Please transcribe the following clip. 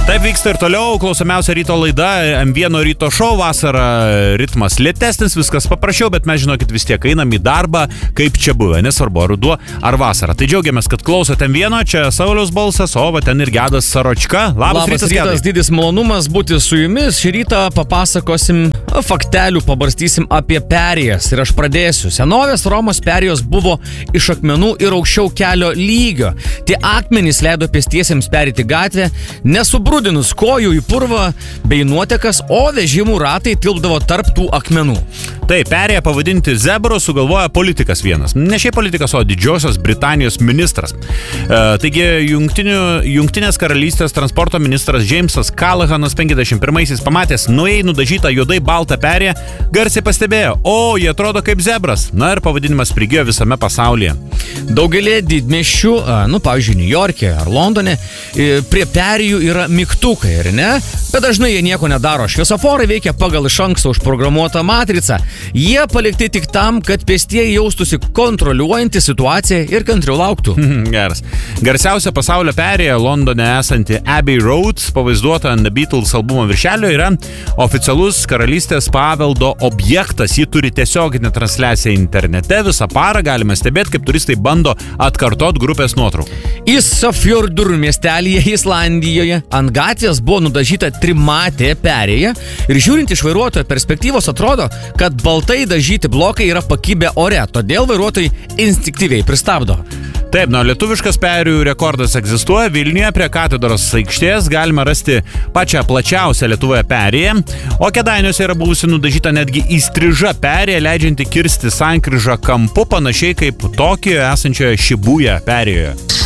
Taip vyksta ir toliau, klausomiausia ryto laida, M1 ryto šou, vasara ritmas lėtesnis, viskas paprasčiau, bet mes žinokit vis tiek einam į darbą, kaip čia buvę, nesvarbu ar ruduo ar vasara. Tai džiaugiamės, kad klausote M1, čia Sauliaus balsas, o va ten ir Gedas Saročka. Labas rytas, didis malonumas būti su jumis. Šį rytą papasakosim faktelių, pabarstysim apie perėjas ir aš pradėsiu. Senovės Romos perėjos buvo iš akmenų ir aukščiau kelio lygio. Tie akmenys leido pėstiesiems perėti gatvę, nesubrudinus kojų į purvą bei nuotekas, o vežimų ratai tilpdavo tarp tų akmenų. Taip, perėją pavadinti zebru sugalvoja politikas vienas. Ne šiaip politikas, o Didžiosios Britanijos ministras. Taigi, Jungtinės karalystės transporto ministras Jamesas Callaghanas 51-aisiais pamatęs naujai nudažytą juodai baltą perėją, garsiai pastebėjo, o jie atrodo kaip zebras. Na ir pavadinimas prigijo visame pasaulyje. Daugelį didmiesčių, pavyzdžiui, Niujorke ar Londone, prie perėjų yra mygtukai, ar ne? Bet dažnai jie nieko nedaro. Šviesoforai veikia pagal iš anksto užprogramuotą matricą. Jie palikti tik tam, kad pėstieji jaustųsi kontroliuojantį situaciją ir kantriau lauktų. Geras. Garsiausia pasaulio perėja Londone esanti Abbey Road, pavaizduota ant The Beatles albumo viršelio, yra oficialus karalystės paveldo objektas. Ji turi tiesioginę transliaciją internete. Visą parą galime stebėti, kaip turistai bando atkartot grupės nuotrauką. Ísafjordur miestelyje Islandijoje ant gatvės buvo nudažyta trimatė perėja ir žiūrint iš vairuotojo perspektyvos atrodo, kad baltai dažyti blokai yra pakibę ore, todėl vairuotojai instinktyviai pristabdo. Taip, lietuviškas perėjų rekordas egzistuoja. Vilniuje prie katedros aikštės galima rasti pačią plačiausią Lietuvoje perėją, o Kėdainiuose yra buvusi nudažyta netgi įstriža perėja, leidžianti kirsti sankryžą kampu, panašiai kaip Tokijoje esančioje Šibuja perėjoje.